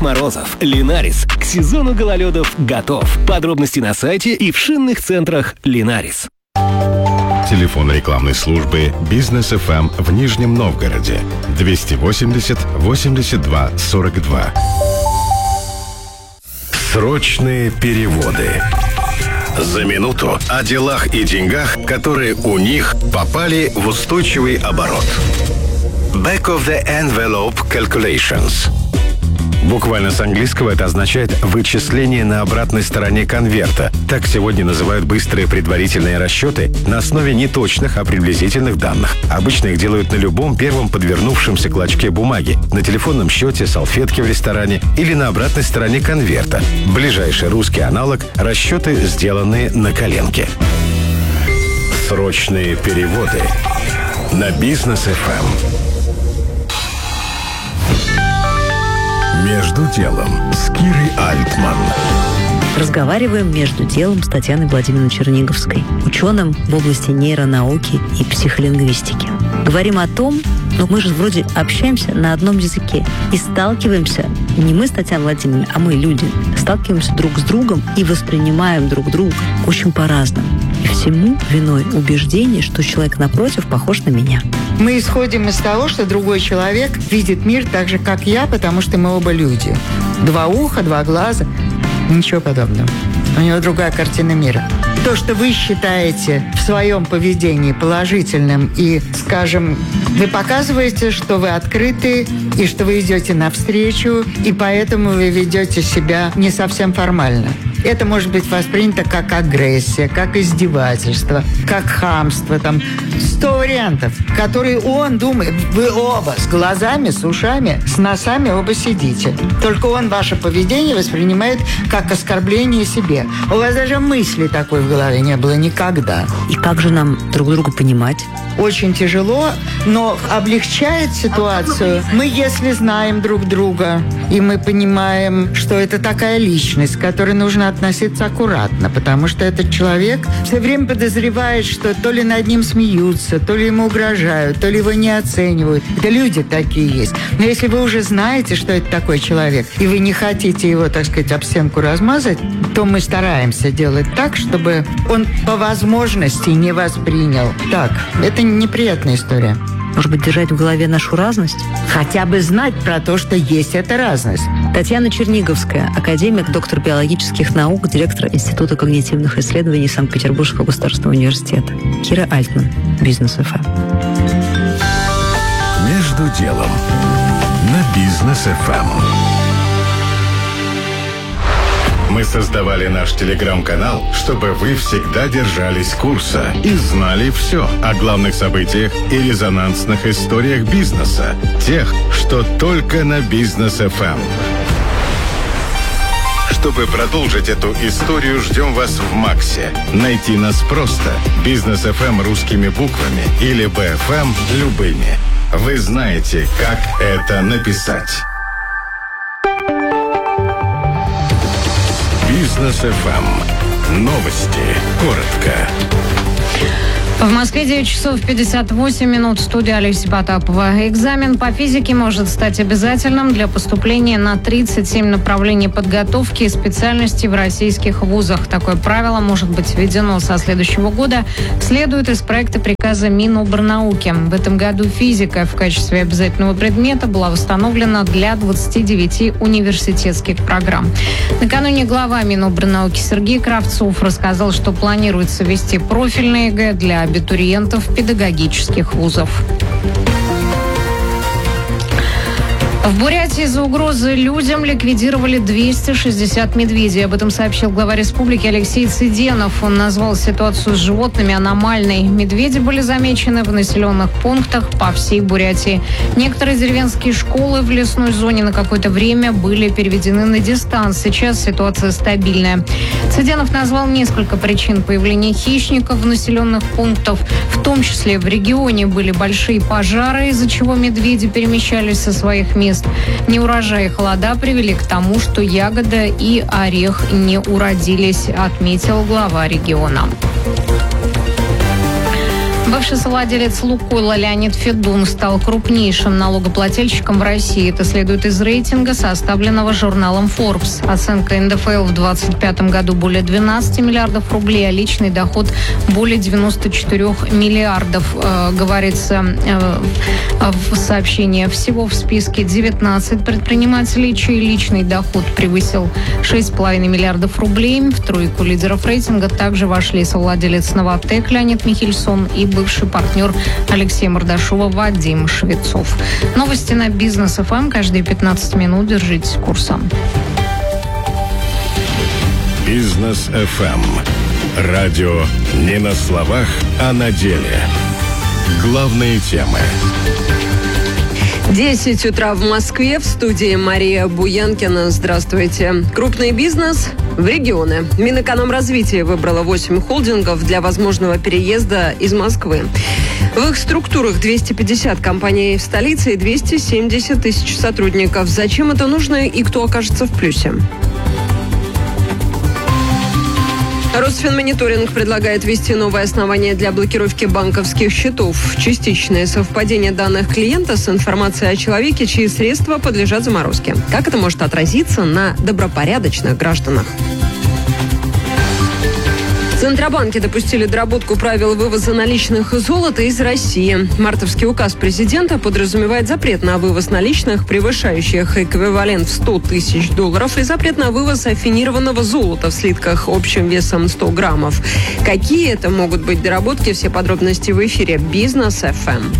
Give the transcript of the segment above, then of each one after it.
Морозов, Линарис. К сезону гололедов готов. Подробности на сайте и в шинных центрах Линарис. Телефон рекламной службы «Бизнес ФМ» в Нижнем Новгороде 280 82 42. Срочные переводы. За минуту о делах и деньгах, которые у них попали в устойчивый оборот. Back of the envelope calculations. Буквально с английского это означает «вычисление на обратной стороне конверта». Так сегодня называют быстрые предварительные расчеты на основе не точных, а приблизительных данных. Обычно их делают на любом первом подвернувшемся клочке бумаги, на телефонном счете, салфетке в ресторане или на обратной стороне конверта. Ближайший русский аналог – расчеты, сделанные на коленке. Срочные переводы на Бизнес ФМ. «Между делом» с Кирой Альтман. Разговариваем между делом с Татьяной Владимировной Черниговской, ученым в области нейронауки и психолингвистики. Говорим о том, мы же вроде общаемся на одном языке и сталкиваемся, не мы с Татьяной Владимировной, а мы, люди, сталкиваемся друг с другом и воспринимаем друг друга очень по-разному. И всему виной убеждение, что человек напротив похож на меня. Мы исходим из того, что другой человек видит мир так же, как я, потому что мы оба люди. 2 уха, 2 глаза. Ничего подобного. У него другая картина мира. То, что вы считаете в своем поведении положительным и, скажем, вы показываете, что вы открыты и что вы идете навстречу, и поэтому вы ведете себя не совсем формально. Это может быть воспринято как агрессия, как издевательство, как хамство. Там 100 вариантов, которые он думает. Вы оба с глазами, с ушами, с носами оба сидите. Только он ваше поведение воспринимает как оскорбление себе. У вас даже мысли такой в голове не было никогда. И как же нам друг друга понимать? Очень тяжело, но облегчает ситуацию. Мы, если знаем друг друга, и мы понимаем, что это такая личность, к которой нужно относиться аккуратно, потому что этот человек все время подозревает, что то ли над ним смеются, то ли ему угрожают, то ли его не оценивают. Это люди такие есть. Но если вы уже знаете, что это такой человек, и вы не хотите его, так сказать, об стенку размазать, то мы стараемся делать так, чтобы он по возможности не воспринял. Так, это неприятная история. Может быть, держать в голове нашу разность? Хотя бы знать про то, что есть эта разность. Татьяна Черниговская, академик, доктор биологических наук, директор Института когнитивных исследований Санкт-Петербургского государственного университета. Кира Альтман, Бизнес ФМ. «Между делом» на Бизнес ФМ. Мы создавали наш телеграм-канал, чтобы вы всегда держались курса и знали все о главных событиях и резонансных историях бизнеса. Тех, что только на Бизнес ФМ. Чтобы продолжить эту историю, ждем вас в Максе. Найти нас просто. Бизнес ФМ русскими буквами или БФМ любыми. Вы знаете, как это написать. Бизнес ФМ. Новости. Коротко. В Москве 9 часов 58 минут. Студия Алексея Потапова. Экзамен по физике может стать обязательным для поступления на 37 направлений подготовки и специальностей в российских вузах. Такое правило может быть введено со следующего года. Следует из проекта приказа Минобрнауки. В этом году физика в качестве обязательного предмета была восстановлена для 29 университетских программ. Накануне глава Минобрнауки Сергей Кравцов рассказал, что планируется ввести профильные ЕГЭ для абитуриентов педагогических вузов. В Бурятии из-за угрозы людям ликвидировали 260 медведей. Об этом сообщил глава республики Алексей Цыденов. Он назвал ситуацию с животными аномальной. Медведи были замечены в населенных пунктах по всей Бурятии. Некоторые деревенские школы в лесной зоне на какое-то время были переведены на дистанс. Сейчас ситуация стабильная. Цыденов назвал несколько причин появления хищников в населенных пунктах. В том числе в регионе были большие пожары, из-за чего медведи перемещались со своих мест. Неурожай и холода привели к тому, что ягода и орех не уродились, отметил глава региона. Бывший совладелец «Лукойла» Леонид Федун стал крупнейшим налогоплательщиком в России. Это следует из рейтинга, составленного журналом Forbes. Оценка НДФЛ в 2025 году более 12 миллиардов рублей, а личный доход более 94 миллиардов, говорится в сообщении. Всего в списке 19 предпринимателей, чей личный доход превысил 6,5 миллиардов рублей. В тройку лидеров рейтинга также вошли совладелец «Новатэк» Леонид Михельсон и бывший партнер Алексея Мордашова Вадим Швецов. Новости на Бизнес ФМ каждые 15 минут. Держитесь курса. Бизнес ФМ. Радио не на словах, а на деле. Главные темы. 10 утра в Москве. В студии Мария Буянкина. Здравствуйте. Крупный бизнес в регионы. Минэкономразвития выбрала 8 холдингов для возможного переезда из Москвы. В их структурах 250 компаний в столице и 270 тысяч сотрудников. Зачем это нужно и кто окажется в плюсе? Росфинмониторинг предлагает ввести новое основание для блокировки банковских счетов. Частичное совпадение данных клиента с информацией о человеке, чьи средства подлежат заморозке. Как это может отразиться на добропорядочных гражданах? Центробанки допустили доработку правил вывоза наличных золота из России. Мартовский указ президента подразумевает запрет на вывоз наличных, превышающих эквивалент в $100 тысяч, и запрет на вывоз афинированного золота в слитках общим весом 100 граммов. Какие это могут быть доработки? Все подробности в эфире Бизнес ФМ.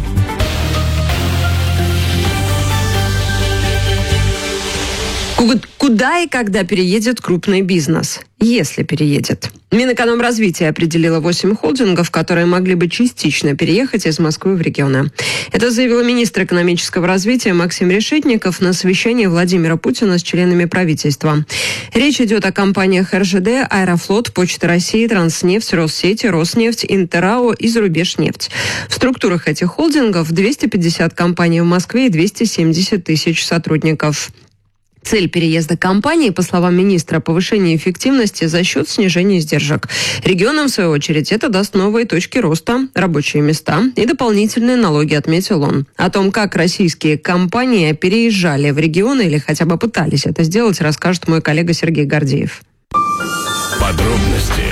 Куда и когда переедет крупный бизнес? Если переедет. Минэкономразвития определила 8 холдингов, которые могли бы частично переехать из Москвы в регионы. Это заявил министр экономического развития Максим Решетников на совещании Владимира Путина с членами правительства. Речь идет о компаниях РЖД, Аэрофлот, Почта России, Транснефть, Россети, Роснефть, Интеррао и Зарубежнефть. В структурах этих холдингов 250 компаний в Москве и 270 тысяч сотрудников. Цель переезда компании, по словам министра, повышение эффективности за счет снижения издержек. Регионам, в свою очередь, это даст новые точки роста, рабочие места и дополнительные налоги, отметил он. О том, как российские компании переезжали в регионы или хотя бы пытались это сделать, расскажет мой коллега Сергей Гордеев. Подробности.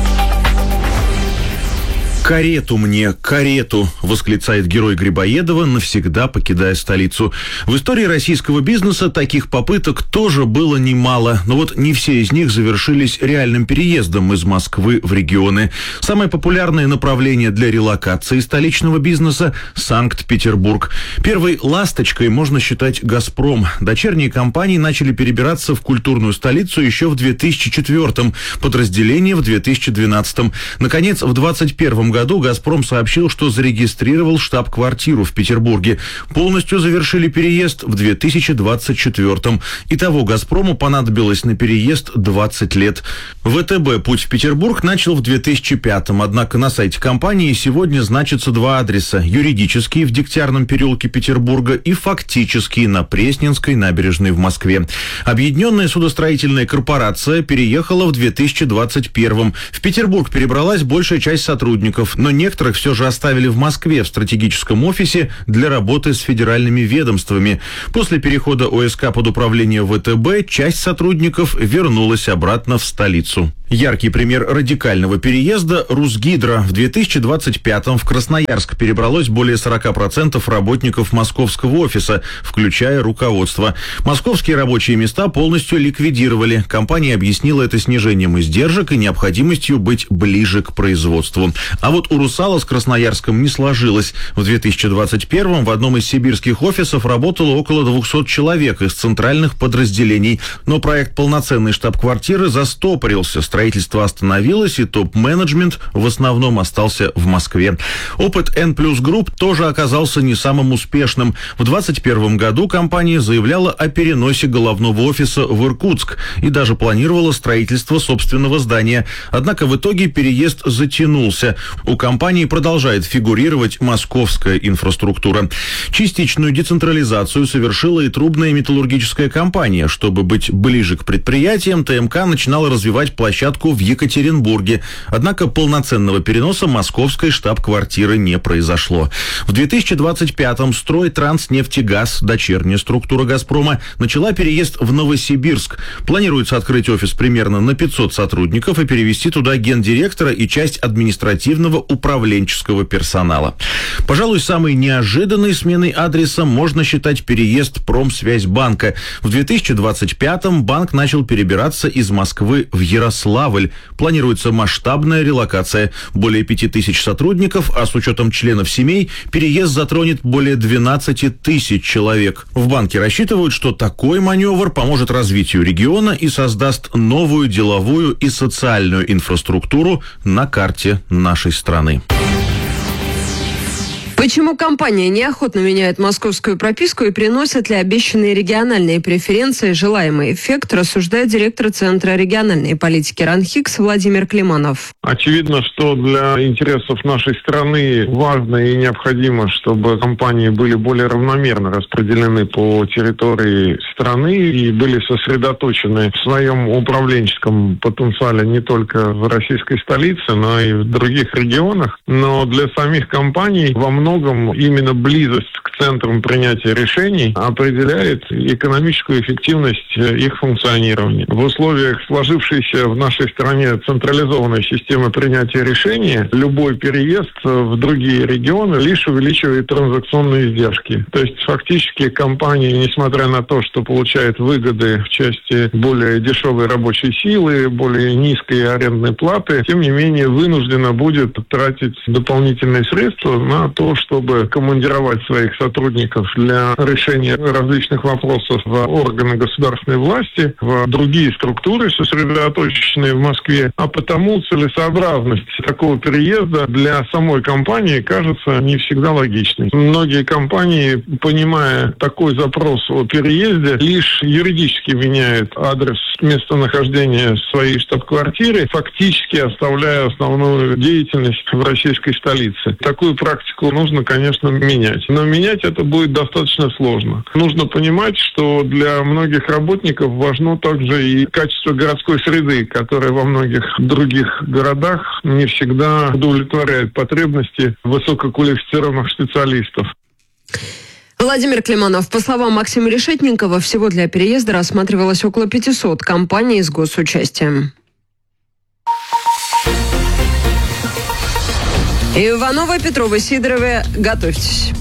«Карету мне, карету!» – восклицает герой Грибоедова, навсегда покидая столицу. В истории российского бизнеса таких попыток тоже было немало, но вот не все из них завершились реальным переездом из Москвы в регионы. Самое популярное направление для релокации столичного бизнеса – Санкт-Петербург. Первой «ласточкой» можно считать «Газпром». Дочерние компании начали перебираться в культурную столицу еще в 2004-м, подразделение в 2012-м. Наконец, в 2021 году «Газпром» сообщил, что зарегистрировал штаб-квартиру в Петербурге. Полностью завершили переезд в 2024-м. Итого «Газпрому» понадобилось на переезд 20 лет. ВТБ путь в Петербург начал в 2005-м, однако на сайте компании сегодня значатся два адреса. Юридический в Дегтярном переулке Петербурга и фактический на Пресненской набережной в Москве. Объединенная судостроительная корпорация переехала в 2021-м. В Петербург перебралась большая часть сотрудников, но некоторых все же оставили в Москве в стратегическом офисе для работы с федеральными ведомствами. После перехода ОСК под управление ВТБ часть сотрудников вернулась обратно в столицу. Яркий пример радикального переезда – Русгидро. В 2025-м в Красноярск перебралось более 40% работников московского офиса, включая руководство. Московские рабочие места полностью ликвидировали. Компания объяснила это снижением издержек и необходимостью быть ближе к производству. А вот у «Русала» с Красноярском не сложилось. В 2021-м в одном из сибирских офисов работало около 200 человек из центральных подразделений. Но проект полноценной штаб-квартиры застопорился. Строительство остановилось, и топ-менеджмент в основном остался в Москве. Опыт N+ Group тоже оказался не самым успешным. В 2021 году компания заявляла о переносе головного офиса в Иркутск и даже планировала строительство собственного здания. Однако в итоге переезд затянулся. У компании продолжает фигурировать московская инфраструктура. Частичную децентрализацию совершила и трубная металлургическая компания. Чтобы быть ближе к предприятиям, ТМК начинала развивать площадку площадку в Екатеринбурге. Однако полноценного переноса московской штаб-квартиры не произошло. В 2025-м «Стройтранснефтегаз», дочерняя структура «Газпрома», начала переезд в Новосибирск. Планируется открыть офис примерно на 500 сотрудников и перевести туда гендиректора и часть административного управленческого персонала. Пожалуй, самой неожиданной сменой адреса можно считать переезд Промсвязьбанка. В 2025-м банк начал перебираться из Москвы в Ярославль. Планируется масштабная релокация. Более 5000 сотрудников, а с учетом членов семей, переезд затронет более 12 тысяч человек. В банке рассчитывают, что такой маневр поможет развитию региона и создаст новую деловую и социальную инфраструктуру на карте нашей страны. Почему компания неохотно меняет московскую прописку и приносят ли обещанные региональные преференции желаемый эффект, рассуждает директор Центра региональной политики РАНХИКС Владимир Климанов. Очевидно, что для интересов нашей страны важно и необходимо, чтобы компании были более равномерно распределены по территории страны и были сосредоточены в своем управленческом потенциале не только в российской столице, но и в других регионах. Но для самих компаний во многом именно близость к центрам принятия решений определяет экономическую эффективность их функционирования. В условиях сложившейся в нашей стране централизованной системы принятия решений любой переезд в другие регионы лишь увеличивает транзакционные издержки. То есть фактически компания, несмотря на то, что получает выгоды в части более дешевой рабочей силы, более низкой арендной платы, тем не менее вынуждена будет тратить дополнительные средства на то, чтобы командировать своих сотрудников для решения различных вопросов в органы государственной власти, в другие структуры, сосредоточенные в Москве. А потому целесообразность такого переезда для самой компании кажется не всегда логичной. Многие компании, понимая такой запрос о переезде, лишь юридически меняют адрес местонахождения своей штаб-квартиры, фактически оставляя основную деятельность в российской столице. Такую практику нужно, конечно, менять. Но менять это будет достаточно сложно. Нужно понимать, что для многих работников важно также и качество городской среды, которая во многих других городах не всегда удовлетворяет потребности высококвалифицированных специалистов. Владимир Климанов. По словам Максима Решетникова, всего для переезда рассматривалось около 500 компаний с госучастием. Ивановы, Петровы, Сидоровы, готовьтесь.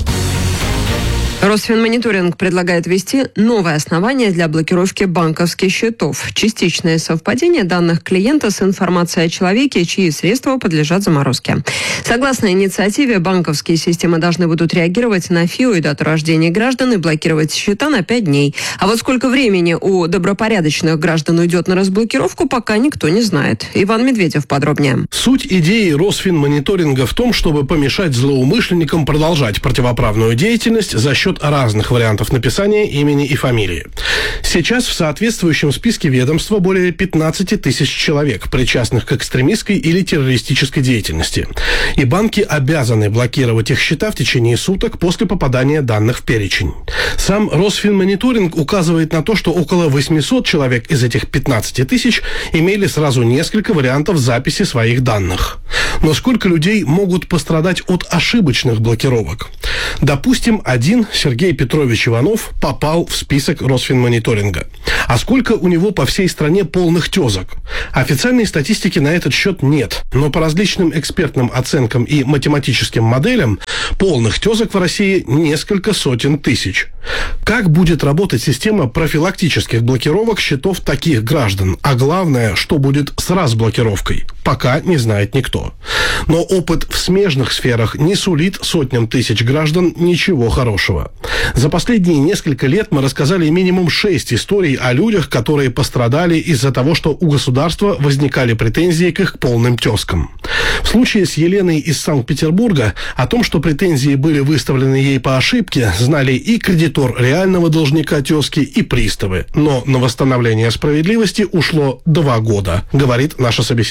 Росфинмониторинг предлагает ввести новое основание для блокировки банковских счетов. Частичное совпадение данных клиента с информацией о человеке, чьи средства подлежат заморозке. Согласно инициативе, банковские системы должны будут реагировать на ФИО и дату рождения граждан и блокировать счета на 5 дней. А вот сколько времени у добропорядочных граждан уйдет на разблокировку, пока никто не знает. Иван Медведев подробнее. Суть идеи Росфинмониторинга в том, чтобы помешать злоумышленникам продолжать противоправную деятельность за счет разных вариантов написания имени и фамилии. Сейчас в соответствующем списке ведомства более 15 тысяч человек, причастных к экстремистской или террористической деятельности. И банки обязаны блокировать их счета в течение суток после попадания данных в перечень. Сам Росфинмониторинг указывает на то, что около 800 человек из этих 15 тысяч имели сразу несколько вариантов записи своих данных. Но сколько людей могут пострадать от ошибочных блокировок? Допустим, один Сергей Петрович Иванов попал в список Росфинмониторинга. А сколько у него по всей стране полных тезок? Официальной статистики на этот счет нет, но по различным экспертным оценкам и математическим моделям полных тезок в России несколько сотен тысяч. Как будет работать система профилактических блокировок счетов таких граждан? А главное, что будет с разблокировкой? Пока не знает никто. Но опыт в смежных сферах не сулит сотням тысяч граждан ничего хорошего. За последние несколько лет мы рассказали минимум 6 историй о людях, которые пострадали из-за того, что у государства возникали претензии к их полным тезкам. В случае с Еленой из Санкт-Петербурга о том, что претензии были выставлены ей по ошибке, знали и кредитор реального должника тезки, и приставы. Но на восстановление справедливости ушло 2 года, говорит наша собеседница.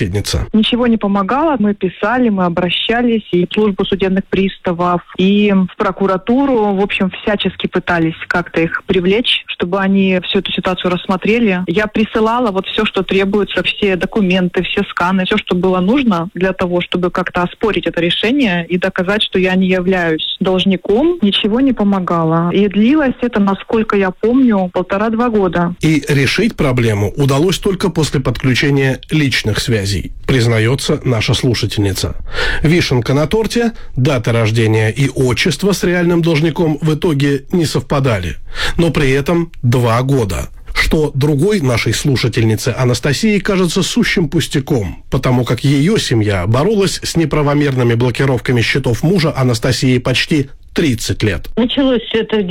Ничего не помогало. Мы писали, мы обращались и в службу судебных приставов, и в прокуратуру. В общем, всячески пытались как-то их привлечь, чтобы они всю эту ситуацию рассмотрели. Я присылала вот все, что требуется, все документы, все сканы, все, что было нужно для того, чтобы как-то оспорить это решение и доказать, что я не являюсь должником. Ничего не помогало. И длилось это, насколько я помню, 1,5-2 года. И решить проблему удалось только после подключения личных связей, признается наша слушательница. Вишенка на торте, дата рождения и отчество с реальным должником в итоге не совпадали. Но при этом 2 года. Что другой нашей слушательнице Анастасии кажется сущим пустяком, потому как ее семья боролась с неправомерными блокировками счетов мужа Анастасии почти 30 лет. Началось все это в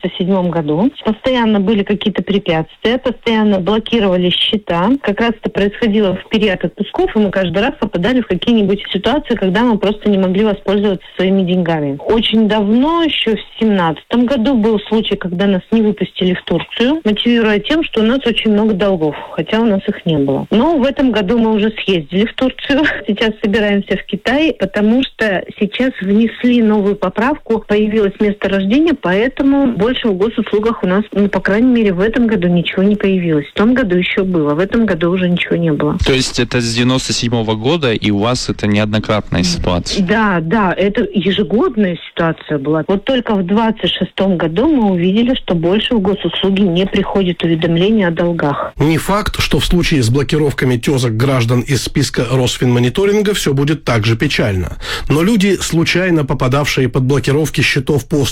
97 году. Постоянно были какие-то препятствия, постоянно блокировали счета. Как раз это происходило в период отпусков, и мы каждый раз попадали в какие-нибудь ситуации, когда мы просто не могли воспользоваться своими деньгами. Очень давно, еще в 17 году, был случай, когда нас не выпустили в Турцию, мотивируя тем, что у нас очень много долгов, хотя у нас их не было. Но в этом году мы уже съездили в Турцию. Сейчас собираемся в Китай, потому что сейчас внесли новую поправку, появилось место рождения, поэтому больше в госуслугах у нас, по крайней мере, в этом году ничего не появилось. В том году еще было, в этом году уже ничего не было. То есть это с 97-го года, и у вас это неоднократная ситуация? Да, это ежегодная ситуация была. Вот только в 26-м году мы увидели, что больше в госуслуги не приходит уведомления о долгах. Не факт, что в случае с блокировками тезок граждан из списка Росфинмониторинга все будет так же печально. Но люди, случайно попадавшие под блокировки счетов по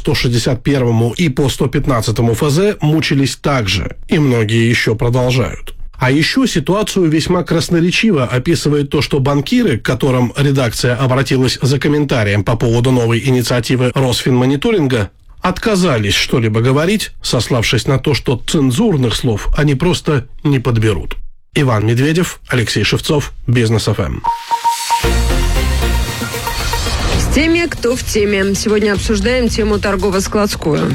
161 и по 115 ФЗ, мучились так же. И многие еще продолжают. А еще ситуацию весьма красноречиво описывает то, что банкиры, к которым редакция обратилась за комментарием по поводу новой инициативы Росфинмониторинга, отказались что-либо говорить, сославшись на то, что цензурных слов они просто не подберут. Иван Медведев, Алексей Шевцов, Бизнес ФМ. С теми, кто в теме. Сегодня обсуждаем тему торгово-складскую.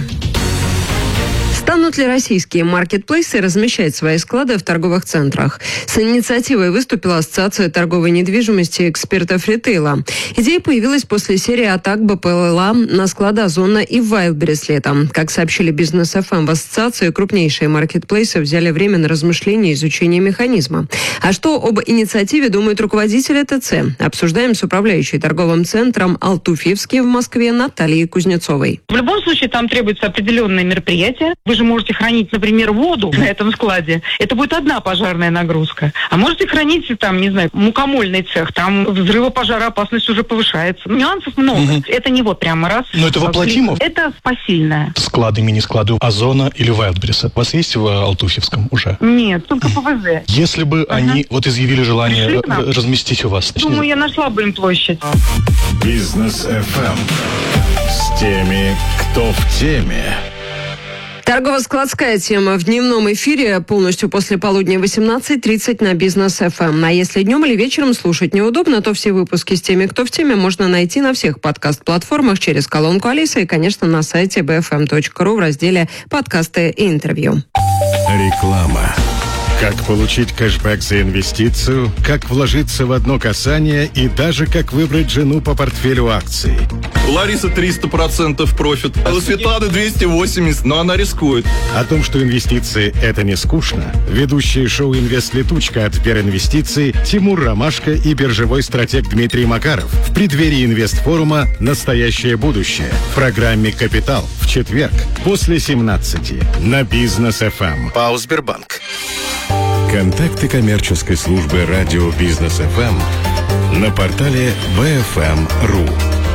Станут ли российские маркетплейсы размещать свои склады в торговых центрах? С инициативой выступила Ассоциация торговой недвижимости экспертов ритейла. Идея появилась после серии атак БПЛА на склады Озона и Wildberries летом. Как сообщили Бизнес ФМ, в ассоциации крупнейшие маркетплейсы взяли время на размышление и изучение механизма. А что об инициативе думают руководители ТЦ? Обсуждаем с управляющей торговым центром «Алтуфьевский» в Москве Натальей Кузнецовой. В любом случае там требуется определенные мероприятия. Вы же можете хранить, например, воду на этом складе. Это будет одна пожарная нагрузка. А можете хранить, там, не знаю, мукомольный цех. Там взрывопожароопасность уже повышается. Нюансов много. Это не вот прямо раз. Но это воплотимо? Это посильное. Склады, мини-склады Озона или Wildberries у вас есть в Алтуфьевском уже? Нет, только ПВЗ. Если бы они вот изъявили желание разместить у вас. Думаю, я нашла бы им площадь. Бизнес ФМ. С теми, кто в теме. Торгово-складская тема в дневном эфире полностью после полудня 18:30 на Бизнес ФМ. А если днем или вечером слушать неудобно, то все выпуски с теми, кто в теме, можно найти на всех подкаст-платформах через колонку Алиса и, конечно, на сайте bfm.ru в разделе «Подкасты и интервью». Реклама. Как получить кэшбэк за инвестицию, как вложиться в одно касание и даже как выбрать жену по портфелю акций. Лариса 300% профит, а у Светланы 280, но она рискует. О том, что инвестиции – это не скучно, ведущие шоу «Инвест-летучка» от Сберинвестиций Тимур Ромашко и биржевой стратег Дмитрий Макаров в преддверии инвестфорума «Настоящее будущее» в программе «Капитал» в четверг после 17 на Бизнес ФМ. ПАО «Сбербанк». Контакты коммерческой службы радио Бизнес ФМ на портале bfm.ru.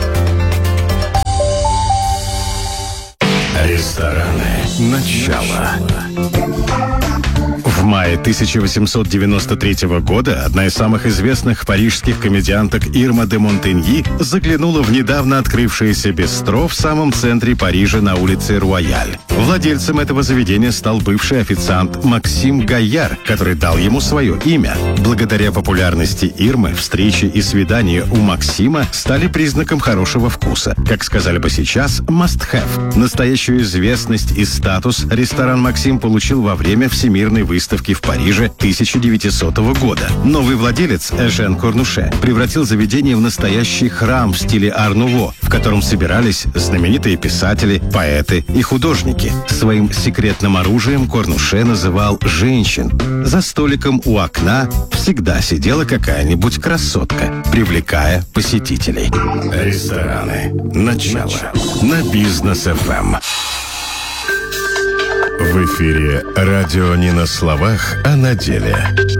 Рестораны. Начало. В мае 1893 года одна из самых известных парижских комедианток Ирма де Монтеньи заглянула в недавно открывшееся бистро в самом центре Парижа на улице Руаяль. Владельцем этого заведения стал бывший официант Максим Гайяр, который дал ему свое имя. Благодаря популярности Ирмы, встречи и свидания у Максима стали признаком хорошего вкуса. Как сказали бы сейчас, must have. Настоящую известность и статус ресторан «Максим» получил во время Всемирной выставки выставки в Париже 1900 года. Новый владелец Эжен Корнуше превратил заведение в настоящий храм в стиле ар-нуво, в котором собирались знаменитые писатели, поэты и художники. Своим секретным оружием Корнуше называл женщин. За столиком у окна всегда сидела какая-нибудь красотка, привлекая посетителей. Рестораны. Начало. На Бизнес ФМ. В эфире радио не на словах, а на деле.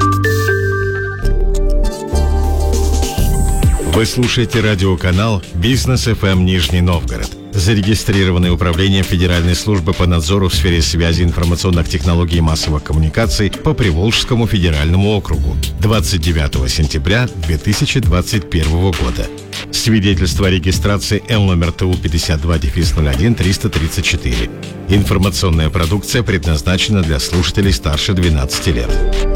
Вы слушаете радиоканал Бизнес ФМ Нижний Новгород, зарегистрированный управлением Федеральной службы по надзору в сфере связи, информационных технологий и массовых коммуникаций по Приволжскому федеральному округу 29 сентября 2021 года. Свидетельство о регистрации Л номер ТУ 52-01-334. Информационная продукция предназначена для слушателей старше 12 лет.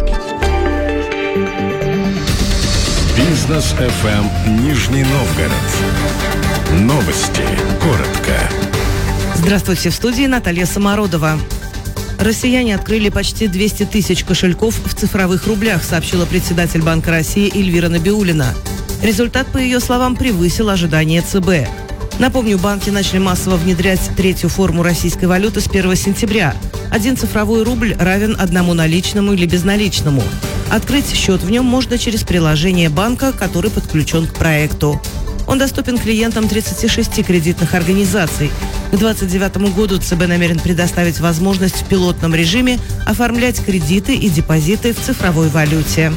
Бизнес ФМ Нижний Новгород. Новости. Коротко. Здравствуйте, в студии Наталья Самородова. Россияне открыли почти 200 тысяч кошельков в цифровых рублях, сообщила председатель Банка России Эльвира Набиуллина. Результат, по ее словам, превысил ожидания ЦБ. Напомню, банки начали массово внедрять третью форму российской валюты с 1 сентября. Один цифровой рубль равен одному наличному или безналичному. Открыть счет в нем можно через приложение банка, который подключен к проекту. Он доступен клиентам 36 кредитных организаций. К 2029 году ЦБ намерен предоставить возможность в пилотном режиме оформлять кредиты и депозиты в цифровой валюте.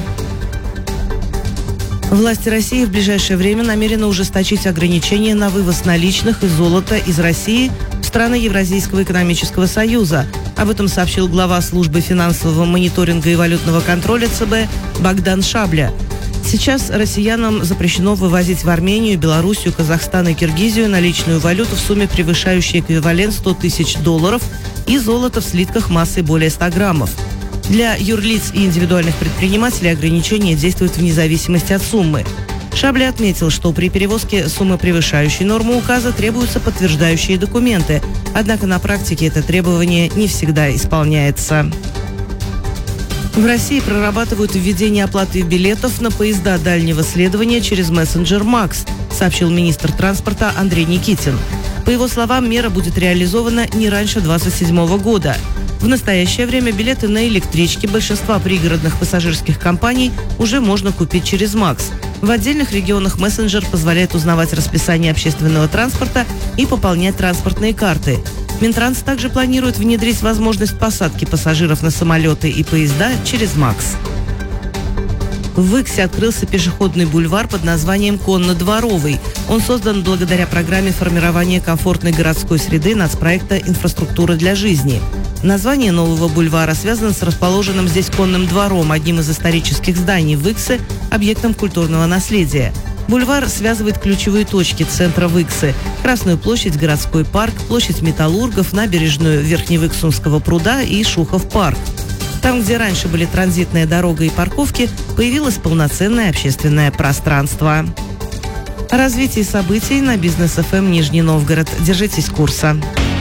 Власти России в ближайшее время намерены ужесточить ограничения на вывоз наличных и золота из России в страны Евразийского экономического союза. Об этом сообщил глава службы финансового мониторинга и валютного контроля ЦБ Богдан Шабля. Сейчас россиянам запрещено вывозить в Армению, Белоруссию, Казахстан и Киргизию наличную валюту в сумме, превышающей эквивалент $100 тысяч, и золото в слитках массой более 100 граммов. Для юрлиц и индивидуальных предпринимателей ограничения действуют вне зависимости от суммы. Шабля отметил, что при перевозке суммы, превышающей норму указа, требуются подтверждающие документы. Однако на практике это требование не всегда исполняется. В России прорабатывают введение оплаты билетов на поезда дальнего следования через мессенджер МАКС, сообщил министр транспорта Андрей Никитин. По его словам, мера будет реализована не раньше 2027 года. В настоящее время билеты на электрички большинства пригородных пассажирских компаний уже можно купить через МАКС. В отдельных регионах мессенджер позволяет узнавать расписание общественного транспорта и пополнять транспортные карты. Минтранс также планирует внедрить возможность посадки пассажиров на самолеты и поезда через МАКС. В Иксе открылся пешеходный бульвар под названием Конно-Дворовый. Он создан благодаря программе формирования комфортной городской среды нацпроекта «Инфраструктура для жизни». Название нового бульвара связано с расположенным здесь конным двором, одним из исторических зданий в Иксе, объектом культурного наследия. Бульвар связывает ключевые точки центра Иксы: Красную площадь, городской парк, площадь Металлургов, набережную Верхневыксунского пруда и Шухов парк. Там, где раньше были транзитная дорога и парковки, появилось полноценное общественное пространство. О развитии событий на Бизнес ФМ Нижний Новгород. Держитесь курса.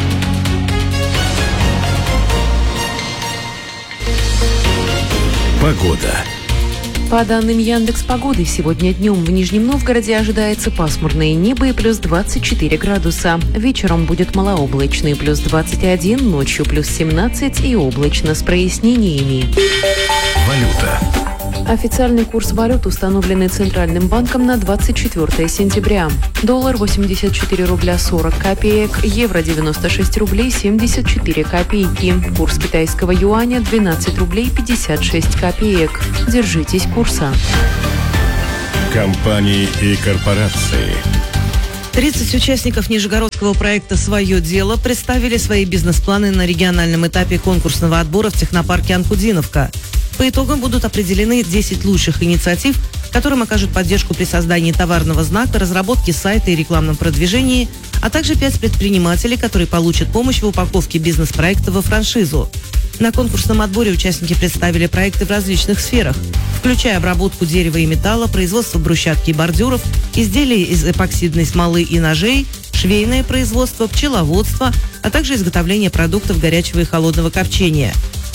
Погода. По данным Яндекс.Погоды, сегодня днем в Нижнем Новгороде ожидается пасмурное небо и плюс 24 градуса. Вечером будет малооблачно, плюс 21, ночью плюс 17 и облачно с прояснениями. Валюта. Официальный курс валют, установленный Центральным банком на 24 сентября. Доллар 84 рубля 40 копеек, евро 96 рублей 74 копейки. Курс китайского юаня 12 рублей 56 копеек. Держитесь курса. Компании и корпорации. 30 участников нижегородского проекта «Свое дело» представили свои бизнес-планы на региональном этапе конкурсного отбора в технопарке «Анкудиновка». По итогам будут определены 10 лучших инициатив, которым окажут поддержку при создании товарного знака, разработке сайта и рекламном продвижении, а также 5 предпринимателей, которые получат помощь в упаковке бизнес-проекта во франшизу. На конкурсном отборе участники представили проекты в различных сферах, включая обработку дерева и металла, производство брусчатки и бордюров, изделия из эпоксидной смолы и ножей, швейное производство, пчеловодство, а также изготовление продуктов горячего и холодного копчения.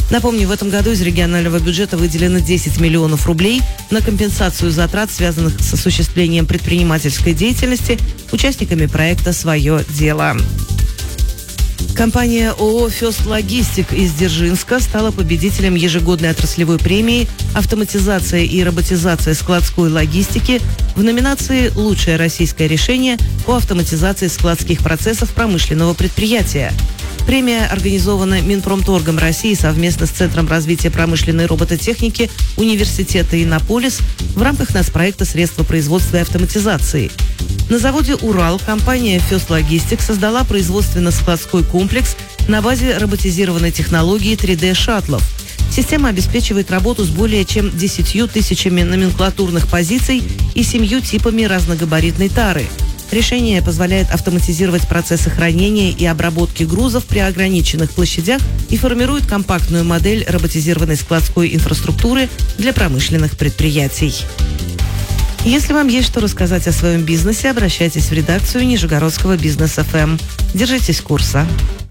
Напомню, в этом году из регионального бюджета выделено 10 миллионов рублей на компенсацию затрат, связанных с осуществлением предпринимательской деятельности участниками проекта «Свое дело». Компания ООО «Фест Логистик» из Дзержинска стала победителем ежегодной отраслевой премии «Автоматизация и роботизация складской логистики» в номинации «Лучшее российское решение по автоматизации складских процессов промышленного предприятия». Премия организована Минпромторгом России совместно с Центром развития промышленной робототехники Университета Иннополис в рамках нацпроекта «Средства производства и автоматизации». На заводе «Урал» компания «Фест Логистик» создала производственно-складской комплекс на базе роботизированной технологии 3D-шаттлов. Система обеспечивает работу с более чем 10 тысячами номенклатурных позиций и 7 типами разногабаритной тары. Решение позволяет автоматизировать процессы хранения и обработки грузов при ограниченных площадях и формирует компактную модель роботизированной складской инфраструктуры для промышленных предприятий. Если вам есть что рассказать о своем бизнесе, обращайтесь в редакцию Нижегородского Бизнес ФМ. Держитесь курса.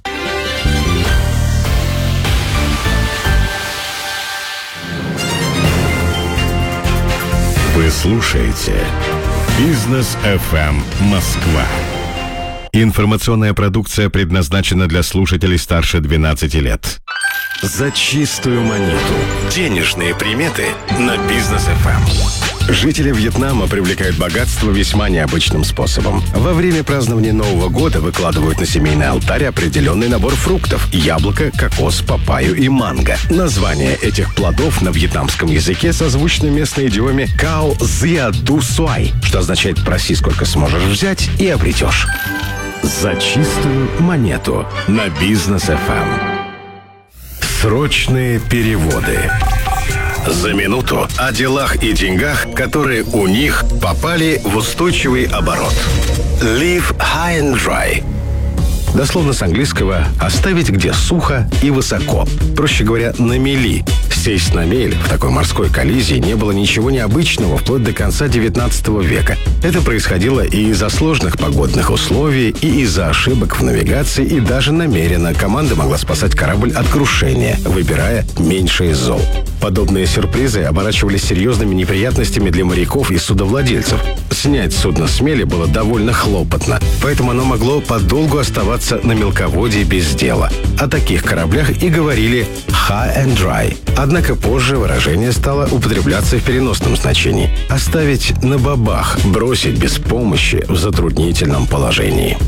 Вы слушаете Бизнес FM Москва. Информационная продукция предназначена для слушателей старше 12 лет. За чистую монету. Денежные приметы на Бизнес FM. Жители Вьетнама привлекают богатство весьма необычным способом. Во время празднования Нового года выкладывают на семейный алтарь определенный набор фруктов – яблоко, кокос, папайю и манго. Название этих плодов на вьетнамском языке созвучно местной идиоме «Као Зиа Ду Суай», что означает «проси, сколько сможешь взять, и обретешь». За чистую монету на Бизнес FM. Срочные переводы. За минуту о делах и деньгах, которые у них попали в устойчивый оборот. Live high and dry. Дословно с английского «оставить где сухо и высоко». Проще говоря, на мели. Сесть на мель в такой морской коллизии не было ничего необычного вплоть до конца XIX века. Это происходило и из-за сложных погодных условий, и из-за ошибок в навигации, и даже намеренно команда могла спасать корабль от крушения, выбирая меньшее из зол. Подобные сюрпризы оборачивались серьезными неприятностями для моряков и судовладельцев. Снять судно с мели было довольно хлопотно, поэтому оно могло подолгу оставаться на мелководье без дела. О таких кораблях и говорили «high and dry». Однако позже выражение стало употребляться в переносном значении. Оставить на бабах, бросить без помощи в затруднительном положении.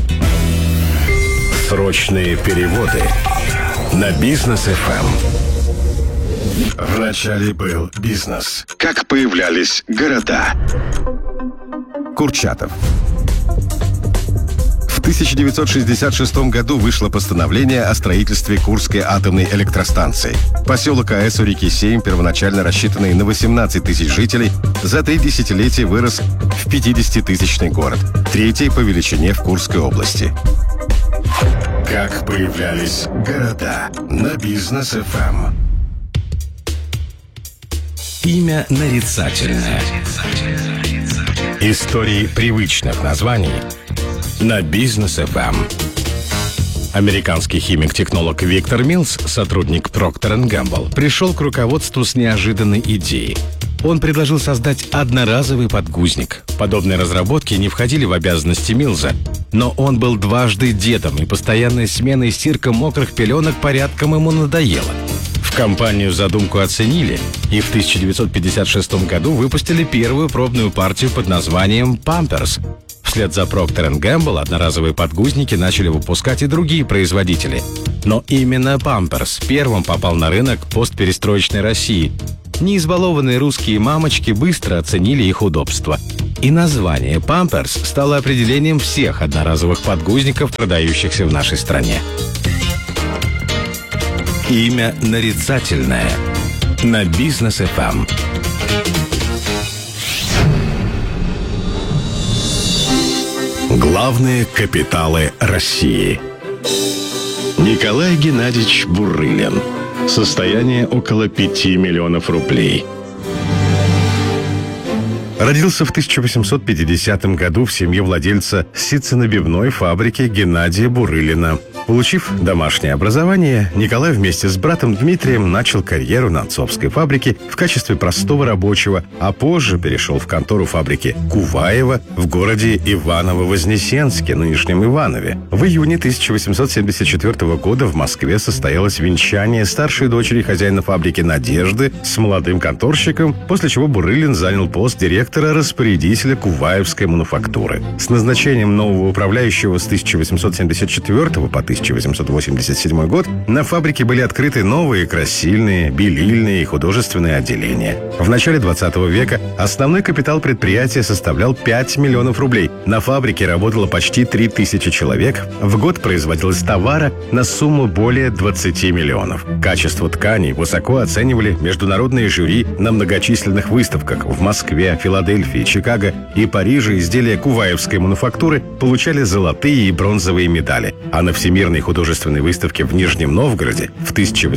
Срочные переводы на Бизнес FM. Вначале был бизнес. Как появлялись города. Курчатов. В 1966 году вышло постановление о строительстве Курской атомной электростанции. Поселок АЭС у реки Сейм, первоначально рассчитанный на 18 тысяч жителей, за 3 десятилетия вырос в 50-тысячный город, третий по величине в Курской области. Как появлялись города на Бизнес FM. Имя нарицательное. Истории привычных названий на Бизнес FM. Американский химик-технолог Виктор Миллс, сотрудник Procter & Gamble, пришел к руководству с неожиданной идеей. Он предложил создать одноразовый подгузник. Подобные разработки не входили в обязанности Миллса, но он был дважды дедом, и постоянная смена и стирка мокрых пеленок порядком ему надоела. В компанию задумку оценили и в 1956 году выпустили первую пробную партию под названием «Pampers». Вслед за Procter & Gamble одноразовые подгузники начали выпускать и другие производители. Но именно Pampers первым попал на рынок постперестроечной России. Неизбалованные русские мамочки быстро оценили их удобство. И название Pampers стало определением всех одноразовых подгузников, продающихся в нашей стране. Имя нарицательное на Бизнес FM. Главные капиталы России. Николай Геннадьевич Бурылин. Состояние около 5 миллионов рублей. Родился в 1850 году в семье владельца ситценабивной фабрики Геннадия Бурылина. Получив домашнее образование, Николай вместе с братом Дмитрием начал карьеру на отцовской фабрике в качестве простого рабочего, а позже перешел в контору фабрики Куваева в городе Иваново-Вознесенске, нынешнем Иванове. В июне 1874 года в Москве состоялось венчание старшей дочери хозяина фабрики Надежды с молодым конторщиком, после чего Бурылин занял пост директора-распорядителя Куваевской мануфактуры. С назначением нового управляющего с 1874 по 1887 год на фабрике были открыты новые красильные, белильные и художественные отделения. В начале 20 века основной капитал предприятия составлял 5 миллионов рублей. На фабрике работало почти 3000 человек. В год производилось товара на сумму более 20 миллионов. Качество тканей высоко оценивали международные жюри на многочисленных выставках. В Москве, Филадельфии, Чикаго и Париже изделия Куваевской мануфактуры получали золотые и бронзовые медали. А на Всемирной художественной выставке в Нижнем Новгороде в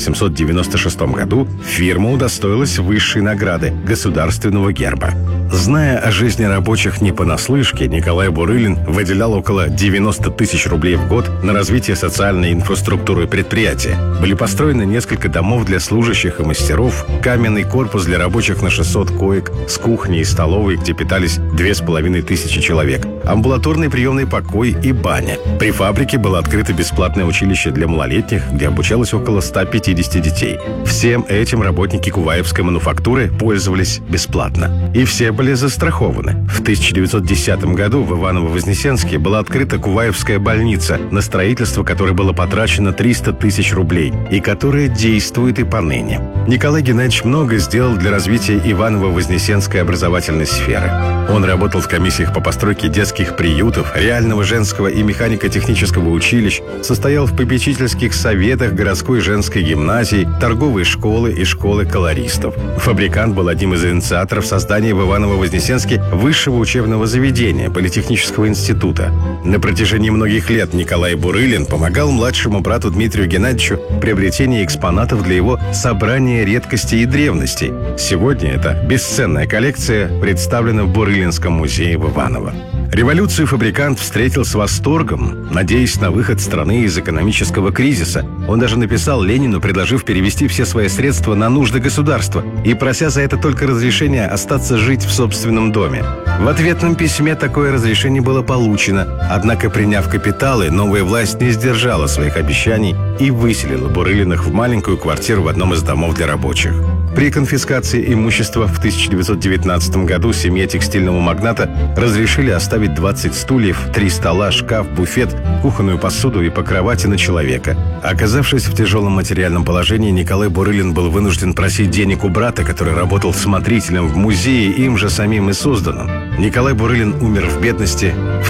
1896 году фирма удостоилась высшей награды – государственного герба. Зная о жизни рабочих не понаслышке, Николай Бурылин выделял около 90 тысяч рублей в год на развитие социальной инфраструктуры предприятия. Были построены несколько домов для служащих и мастеров, каменный корпус для рабочих на 600 коек, с кухней и столовой, где питались 2500 человек, амбулаторный приемный покой и баня. При фабрике было открыто бесплатное училище для малолетних, где обучалось около 150 детей. Всем этим работники Куваевской мануфактуры пользовались бесплатно. И все были застрахованы. В 1910 году в Иваново-Вознесенске была открыта Куваевская больница, на строительство которой было потрачено 300 тысяч рублей, и которая действует и поныне. Николай Геннадьевич много сделал для развития Иваново-Вознесенской образовательной сферы. Он работал в комиссиях по постройке детских приютов, реального женского и механико-технического училищ, состоял в попечительских советах городской женской гимназии, торговой школы и школы колористов. Фабрикант был одним из инициаторов создания в Иваново-Вознесенске высшего учебного заведения Политехнического института. На протяжении многих лет Николай Бурылин помогал младшему брату Дмитрию Геннадьевичу в приобретении экспонатов для его собрания редкостей и древностей. Сегодня эта бесценная коллекция представлена в Бурылинском музее в Иваново. Революцию фабрикант встретил с восторгом, надеясь на выход страны из экономического кризиса. Он даже написал Ленину, предложив перевести все свои средства на нужды государства и прося за это только разрешения остаться жить в собственном доме. В ответном письме такое разрешение было получено, однако, приняв капиталы, новая власть не сдержала своих обещаний и выселила Бурылиных в маленькую квартиру в одном из домов для рабочих. При конфискации имущества в 1919 году семье текстильного магната разрешили оставить 20 стульев, 3 стола, шкаф, буфет, кухонную посуду и по кровати на человека. Оказавшись в тяжелом материальном положении, Николай Бурылин был вынужден просить денег у брата, который работал смотрителем в музее, им же самим и созданном. Николай Бурылин умер в бедности в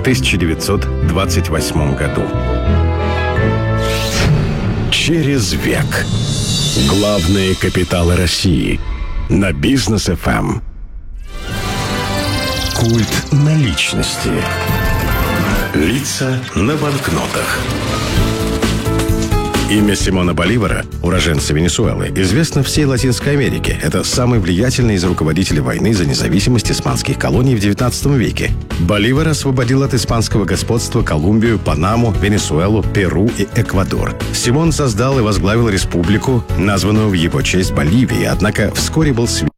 1928 году. Через век. Главные капиталы России. На Бизнес ФМ. Культ наличности. Лица на банкнотах. Имя Симона Боливара, уроженца Венесуэлы, известно всей Латинской Америке. Это самый влиятельный из руководителей войны за независимость испанских колоний в XIX веке. Боливар освободил от испанского господства Колумбию, Панаму, Венесуэлу, Перу и Эквадор. Симон создал и возглавил республику, названную в его честь Боливией, однако вскоре был свергнут.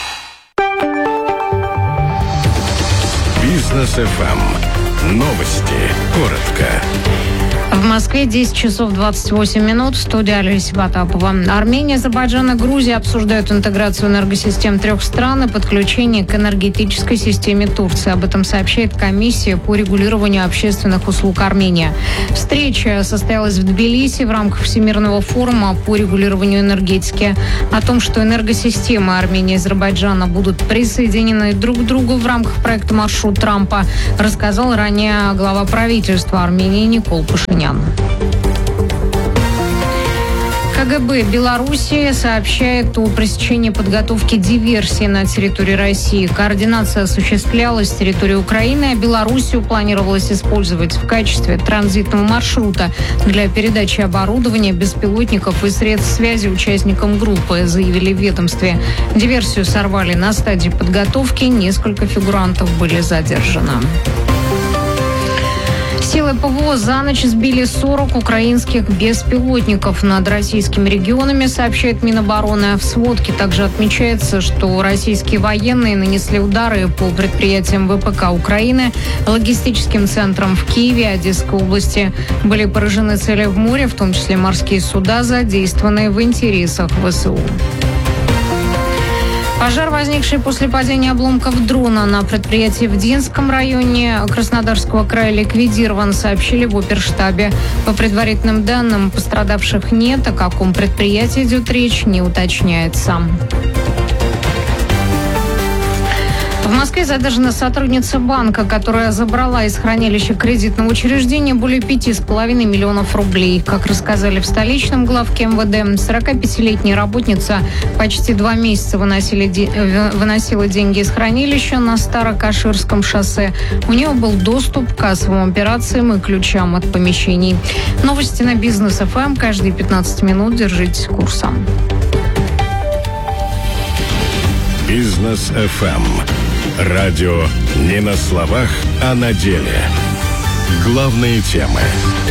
Бизнес ФМ. Новости. Коротко. В Москве 10 часов 28 минут. Студия Олеся Потапова. Армения, Азербайджан и Грузия обсуждают интеграцию энергосистем трех стран и подключение к энергетической системе Турции. Об этом сообщает Комиссия по регулированию общественных услуг Армении. Встреча состоялась в Тбилиси в рамках Всемирного форума по регулированию энергетики. О том, что энергосистемы Армении и Азербайджана будут присоединены друг к другу в рамках проекта «Маршрут Трампа», рассказал ранее глава правительства Армении Никол Пашинян. КГБ Беларуси сообщает о пресечении подготовки диверсии на территории России. Координация осуществлялась с территории Украины, а Белоруссию планировалось использовать в качестве транзитного маршрута для передачи оборудования, беспилотников и средств связи участникам группы, заявили в ведомстве. Диверсию сорвали на стадии подготовки, несколько фигурантов были задержаны. Силы ПВО за ночь сбили 40 украинских беспилотников над российскими регионами, сообщает Минобороны. В сводке также отмечается, что российские военные нанесли удары по предприятиям ВПК Украины, логистическим центрам в Киеве, Одесской области. Были поражены цели в море, в том числе морские суда, задействованные в интересах ВСУ. Пожар, возникший после падения обломков дрона на предприятии в Динском районе Краснодарского края, ликвидирован, сообщили в оперштабе. По предварительным данным, пострадавших нет, о каком предприятии идет речь, не уточняется. В Москве задержана сотрудница банка, которая забрала из хранилища кредитного учреждения более 5,5 миллионов рублей. Как рассказали в столичном главке МВД, 45-летняя работница почти 2 месяца выносила деньги из хранилища на Старокаширском шоссе. У нее был доступ к кассовым операциям и ключам от помещений. Новости на Бизнес ФМ. Каждые 15 минут держитесь курса. Бизнес ФМ. Радио не на словах, а на деле. Главные темы.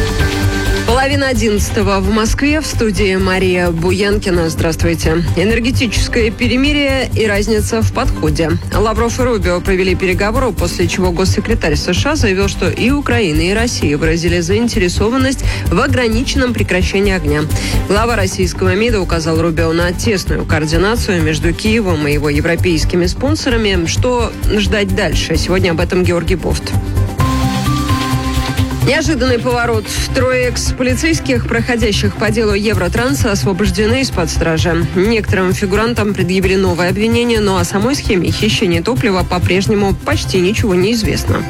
10:30 в Москве. В студии Мария Буянкина. Здравствуйте. Энергетическое перемирие и разница в подходе. Лавров и Рубио провели переговоры, после чего госсекретарь США заявил, что и Украина, и Россия выразили заинтересованность в ограниченном прекращении огня. Глава российского МИДа указал Рубио на тесную координацию между Киевом и его европейскими спонсорами. Что ждать дальше? Сегодня об этом Георгий Бофт. Неожиданный поворот. 3 экс-полицейских, проходящих по делу Евротранса, освобождены из-под стражи. Некоторым фигурантам предъявили новые обвинения, но о самой схеме хищения топлива по-прежнему почти ничего не известно.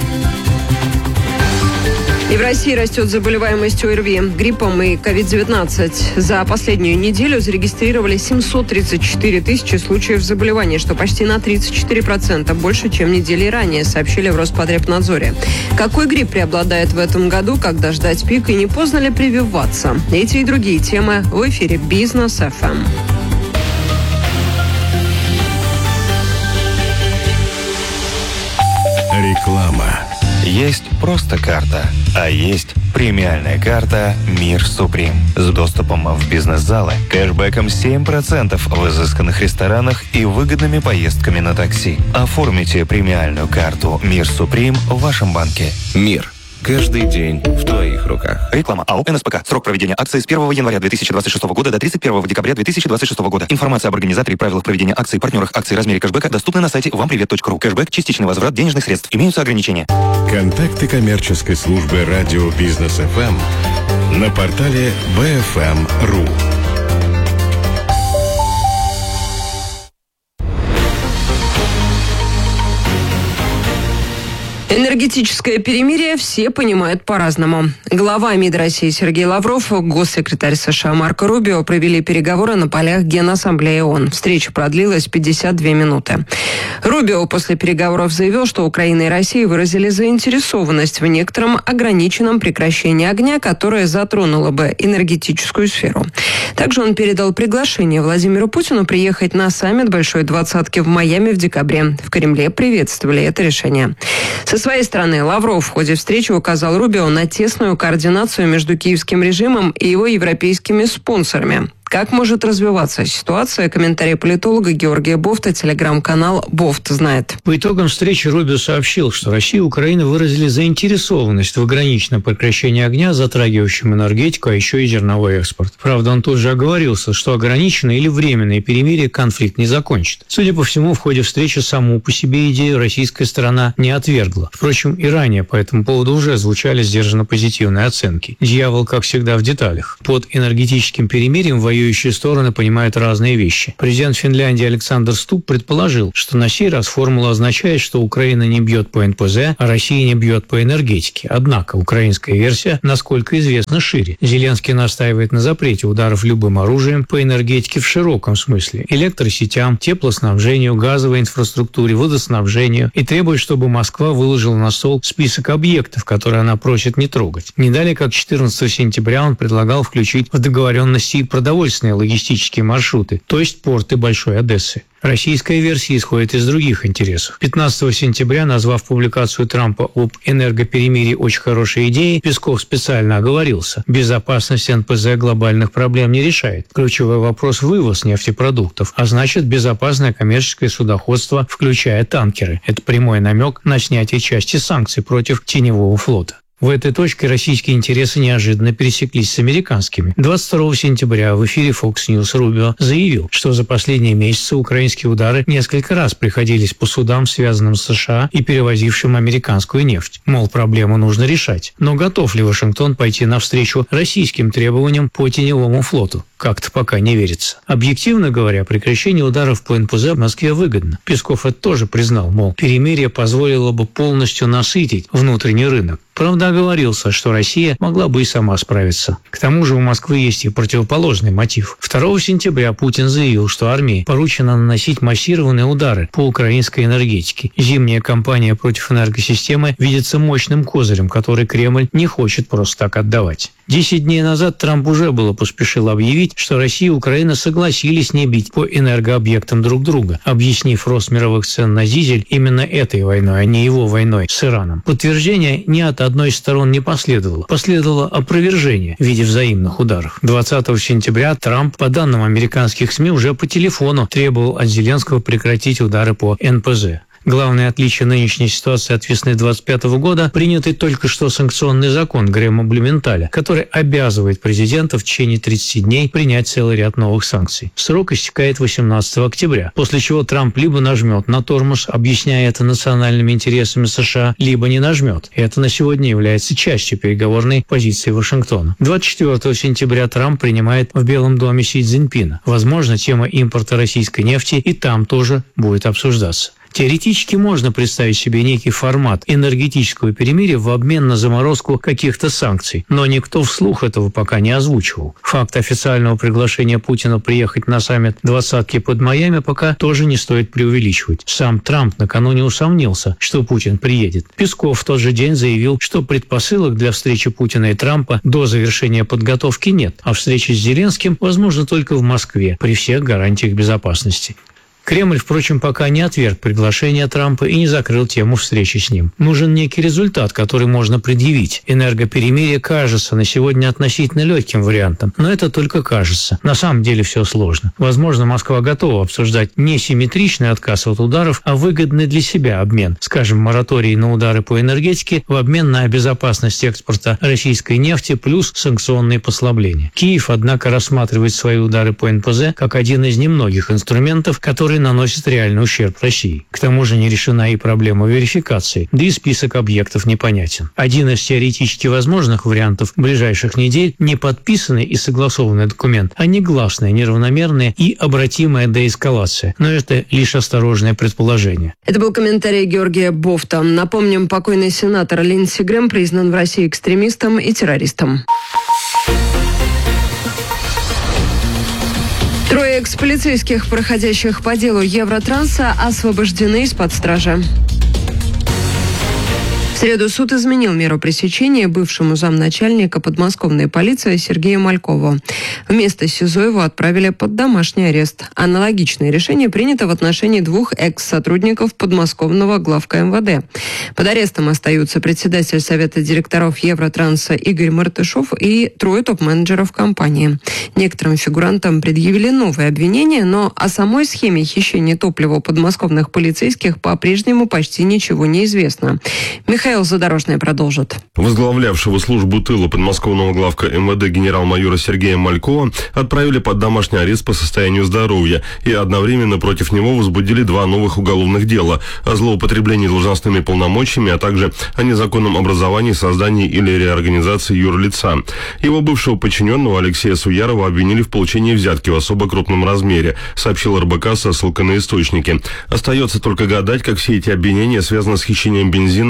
И в России растет заболеваемость ОРВИ, гриппом и COVID-19. За последнюю неделю зарегистрировали 734 тысячи случаев заболевания, что почти на 34% больше, чем недели ранее, сообщили в Роспотребнадзоре. Какой грипп преобладает в этом году, когда ждать пик и не поздно ли прививаться? Эти и другие темы в эфире Бизнес ФМ. Реклама. Есть просто карта, а есть премиальная карта «Мир Суприм» с доступом в бизнес-залы, кэшбэком 7% в изысканных ресторанах и выгодными поездками на такси. Оформите премиальную карту «Мир Суприм» в вашем банке. Мир. Каждый день в твоих руках. Реклама. АО «НСПК». Срок проведения акции с 1 января 2026 года до 31 декабря 2026 года. Информация об организаторе и правилах проведения акций, партнерах акций, размере кэшбэка доступна на сайте вампривет.ру. Кэшбэк – частичный возврат денежных средств. Имеются ограничения. Контакты коммерческой службы радио Бизнес ФМ на портале bfm.ru. Энергетическое перемирие все понимают по-разному. Глава МИД России Сергей Лавров, госсекретарь США Марко Рубио провели переговоры на полях Генассамблеи ООН. Встреча продлилась 52 минуты. Рубио после переговоров заявил, что Украина и Россия выразили заинтересованность в некотором ограниченном прекращении огня, которое затронуло бы энергетическую сферу. Также он передал приглашение Владимиру Путину приехать на саммит Большой двадцатки в Майами в декабре. В Кремле приветствовали это решение. Со своей стороны, Лавров в ходе встречи указал Рубио на тесную координацию между киевским режимом и его европейскими спонсорами. Как может развиваться ситуация? Комментарий политолога Георгия Бофта, телеграм-канал «Бофт знает». По итогам встречи Рубио сообщил, что Россия и Украина выразили заинтересованность в ограниченном прекращении огня, затрагивающем энергетику, а еще и зерновой экспорт. Правда, он тут же оговорился, что ограниченное или временное перемирие конфликт не закончит. Судя по всему, в ходе встречи саму по себе идею российская сторона не отвергла. Впрочем, и ранее по этому поводу уже звучали сдержанно позитивные оценки. Дьявол, как всегда, в деталях. Под энергетическим перемирием воюющие стороны понимают разные вещи. Президент Финляндии Александр Стуб предположил, что на сей раз формула означает, что Украина не бьет по НПЗ, а Россия не бьет по энергетике. Однако украинская версия, насколько известно, шире. Зеленский настаивает на запрете ударов любым оружием по энергетике в широком смысле. Электросетям, теплоснабжению, газовой инфраструктуре, водоснабжению и требует, чтобы Москва выложила на стол список объектов, которые она просит не трогать. Не далее, как 14 сентября он предлагал включить в договоренности и продовольственные продовольственные логистические маршруты, то есть порты Большой Одессы. Российская версия исходит из других интересов. 15 сентября, назвав публикацию Трампа об энергоперемирии очень хорошей идеей, Песков специально оговорился. Безопасность НПЗ глобальных проблем не решает. Ключевой вопрос – вывоз нефтепродуктов, а значит безопасное коммерческое судоходство, включая танкеры. Это прямой намек на снятие части санкций против теневого флота. В этой точке российские интересы неожиданно пересеклись с американскими. 22 сентября в эфире Fox News Рубио заявил, что за последние месяцы украинские удары несколько раз приходились по судам, связанным с США и перевозившим американскую нефть. Мол, проблему нужно решать. Но готов ли Вашингтон пойти навстречу российским требованиям по теневому флоту? Как-то пока не верится. Объективно говоря, прекращение ударов по НПЗ в Москве выгодно. Песков это тоже признал, мол, перемирие позволило бы полностью насытить внутренний рынок. Правда, оговорился, что Россия могла бы и сама справиться. К тому же у Москвы есть и противоположный мотив. 2 сентября Путин заявил, что армии поручено наносить массированные удары по украинской энергетике. Зимняя кампания против энергосистемы видится мощным козырем, который Кремль не хочет просто так отдавать. 10 дней назад Трамп уже поспешил объявить, что Россия и Украина согласились не бить по энергообъектам друг друга, объяснив рост мировых цен на дизель именно этой войной, а не его войной с Ираном. Подтверждение ни от одной из сторон не последовало. Последовало опровержение в виде взаимных ударов. 20 сентября Трамп, по данным американских СМИ, уже по телефону требовал от Зеленского прекратить удары по НПЗ. Главное отличие нынешней ситуации от весны 2025 года – принятый только что санкционный закон Грэма-Блюменталя, который обязывает президента в течение 30 дней принять целый ряд новых санкций. Срок истекает 18 октября, после чего Трамп либо нажмет на тормоз, объясняя это национальными интересами США, либо не нажмет. И это на сегодня является частью переговорной позиции Вашингтона. 24 сентября Трамп принимает в Белом доме Си Цзиньпина. Возможно, тема импорта российской нефти и там тоже будет обсуждаться. Теоретически можно представить себе некий формат энергетического перемирия в обмен на заморозку каких-то санкций, но никто вслух этого пока не озвучивал. Факт официального приглашения Путина приехать на саммит «двадцатки» под Майами пока тоже не стоит преувеличивать. Сам Трамп накануне усомнился, что Путин приедет. Песков в тот же день заявил, что предпосылок для встречи Путина и Трампа до завершения подготовки нет, а встреча с Зеленским возможна только в Москве при всех гарантиях безопасности. Кремль, впрочем, пока не отверг приглашение Трампа и не закрыл тему встречи с ним. Нужен некий результат, который можно предъявить. Энергоперемирие кажется на сегодня относительно легким вариантом, но это только кажется. На самом деле все сложно. Возможно, Москва готова обсуждать не симметричный отказ от ударов, а выгодный для себя обмен. Скажем, мораторий на удары по энергетике в обмен на безопасность экспорта российской нефти плюс санкционные послабления. Киев, однако, рассматривает свои удары по НПЗ как один из немногих инструментов, которые наносит реальный ущерб России. К тому же не решена и проблема верификации, да и список объектов непонятен. Один из теоретически возможных вариантов ближайших недель – не подписанный и согласованный документ, а негласная, неравномерная и обратимая деэскалация. Но это лишь осторожное предположение. Это был комментарий Георгия Бофта. Напомним, покойный сенатор Линдси Грэм признан в России экстремистом и террористом. Трое экс-полицейских, проходящих по делу Евротранса, освобождены из-под стражи. В среду суд изменил меру пресечения бывшему замначальника подмосковной полиции Сергею Малькову. Вместо СИЗО его отправили под домашний арест. Аналогичное решение принято в отношении двух экс-сотрудников подмосковного главка МВД. Под арестом остаются председатель Совета директоров Евротранса Игорь Мартышов и трое топ-менеджеров компании. Некоторым фигурантам предъявили новые обвинения, но о самой схеме хищения топлива подмосковных полицейских по-прежнему почти ничего не известно. Михаил Задорожный продолжит. Возглавлявшего службу тыла подмосковного главка МВД генерал-майора Сергея Малькова отправили под домашний арест по состоянию здоровья и одновременно против него возбудили два новых уголовных дела о злоупотреблении должностными полномочиями, а также о незаконном образовании, создании или реорганизации юрлица. Его бывшего подчиненного Алексея Суярова обвинили в получении взятки в особо крупном размере, сообщил РБК со ссылкой на источники. Остается только гадать, как все эти обвинения связаны с хищением бензина у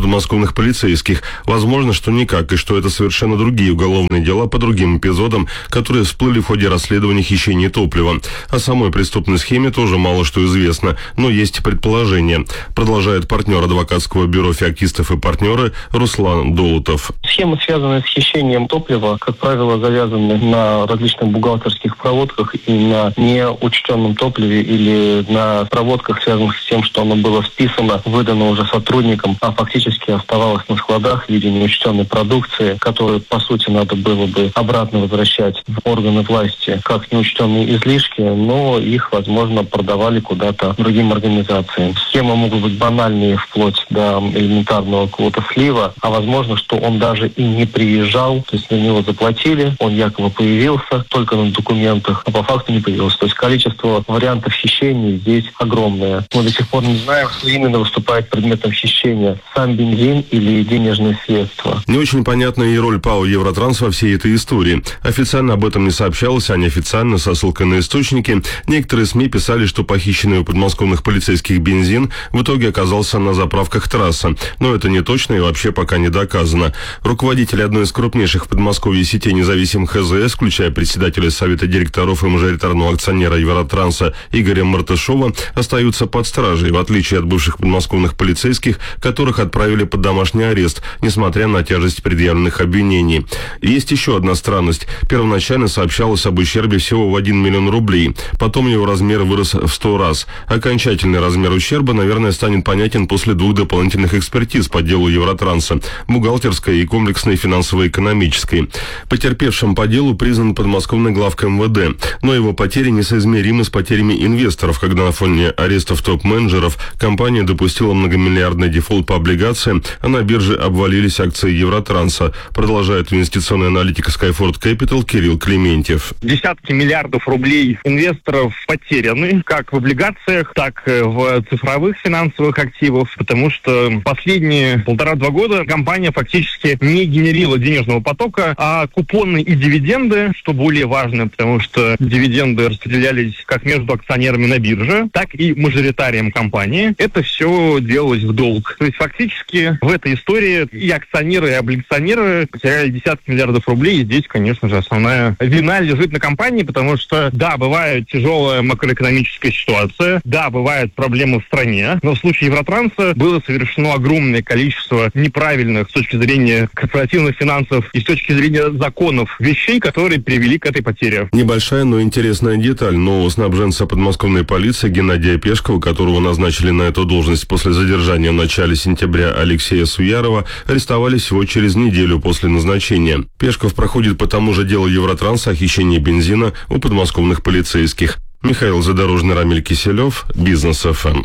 подмосковных полицейских. Возможно, что никак, и что это совершенно другие уголовные дела по другим эпизодам, которые всплыли в ходе расследования хищения топлива. О самой преступной схеме тоже мало что известно, но есть предположения. Продолжает партнер адвокатского бюро «Феоктистов и партнеры» Руслан Долутов. Схемы, связанные с хищением топлива, как правило, завязаны на различных бухгалтерских проводках и на неучтенном топливе или на проводках, связанных с тем, что оно было списано, выдано уже сотрудникам, а фактически оставалось на складах в виде неучтенной продукции, которую, по сути, надо было бы обратно возвращать в органы власти как неучтенные излишки, но их, возможно, продавали куда-то другим организациям. Схемы могут быть банальные, вплоть до элементарного какого-то слива, а возможно, что он даже и не приезжал, то есть на него заплатили, он якобы появился только на документах, а по факту не появился. То есть количество вариантов хищений здесь огромное. Мы до сих пор не знаем, что именно выступает предметом хищения. Сам бензин или денежные средства. Не очень понятна и роль ПАО «Евротранс» во всей этой истории. Официально об этом не сообщалось, а неофициально, со ссылкой на источники, некоторые СМИ писали, что похищенный у подмосковных полицейских бензин в итоге оказался на заправках «Трасса». Но это не точно и вообще пока не доказано. Руководители одной из крупнейших в Подмосковье сетей независимых ХЗС, включая председателя Совета директоров и мажоритарного акционера «Евротранса» Игоря Мартышова, остаются под стражей, в отличие от бывших подмосковных полицейских, которых отправили под домашний арест, несмотря на тяжесть предъявленных обвинений. Есть еще одна странность. Первоначально сообщалось об ущербе всего в 1 миллион рублей. Потом его размер вырос в 100 раз. Окончательный размер ущерба, наверное, станет понятен после 2 дополнительных экспертиз по делу Евротранса – бухгалтерской и комплексной финансово-экономической. Потерпевшим по делу признан подмосковный главка МВД, но его потери несоизмеримы с потерями инвесторов, когда на фоне арестов топ-менеджеров компания допустила многомиллиардный дефолт по облигациям, а на бирже обвалились акции Евротранса, продолжает инвестиционный аналитик Skyford Capital Кирилл Клементьев. Десятки миллиардов рублей инвесторов потеряны, как в облигациях, так и в цифровых финансовых активах, потому что последние 1,5-2 года компания фактически не генерила денежного потока, а купоны и дивиденды, что более важно, потому что дивиденды распределялись как между акционерами на бирже, так и мажоритарием компании. Это все делалось в долг. То есть фактически в этой истории и акционеры, и облигационеры потеряли десятки миллиардов рублей. И здесь, конечно же, основная вина лежит на компании, потому что, да, бывает тяжелая макроэкономическая ситуация, да, бывают проблемы в стране, но в случае Евротранса было совершено огромное количество неправильных с точки зрения корпоративных финансов и с точки зрения законов вещей, которые привели к этой потере. Небольшая, но интересная деталь. Нового снабженца подмосковной полиции Геннадия Пешкова, которого назначили на эту должность после задержания в начале сентября Алексея Суярова, арестовали всего через неделю после назначения. Пешков проходит по тому же делу Евротранса о хищении бензина у подмосковных полицейских. Михаил Задорожный, Рамиль Киселев, Бизнес ФМ.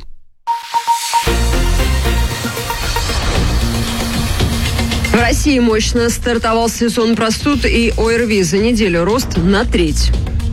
В России мощно стартовал сезон простуд и ОРВИ. За неделю рост на 1/3.